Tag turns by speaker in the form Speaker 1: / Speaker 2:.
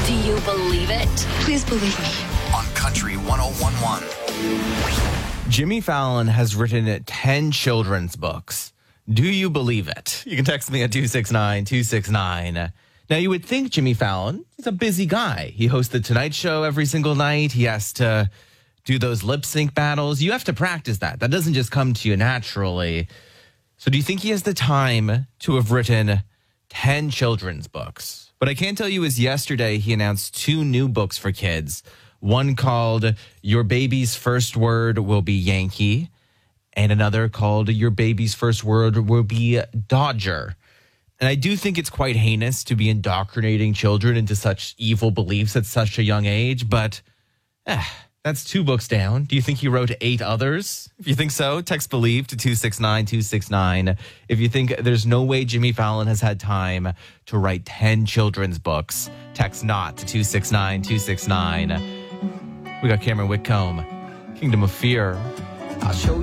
Speaker 1: Do you believe it?
Speaker 2: Please believe me.
Speaker 3: On Country 101.1.
Speaker 4: Jimmy Fallon has written 10 children's books. Do you believe it? You can text me at 269-269. Now, you would think Jimmy Fallon is a busy guy. He hosts the Tonight Show every single night. He has to do those lip sync battles. You have to practice that. That doesn't just come to you naturally. So do you think he has the time to have written 10 children's books? What I can tell you is yesterday he announced 2 new books for kids. One called Your Baby's First Word Will Be Yankee, and another called Your Baby's First Word Will Be Dodger. And I do think it's quite heinous to be indoctrinating children into such evil beliefs at such a young age, but that's 2 books down. Do you think he wrote 8 others? If you think so, text BELIEVE to 269-269. If you think there's no way Jimmy Fallon has had time to write 10 children's books, text NOT to 269-269. We got Cameron Whitcomb, Kingdom of Fear.
Speaker 5: I'll show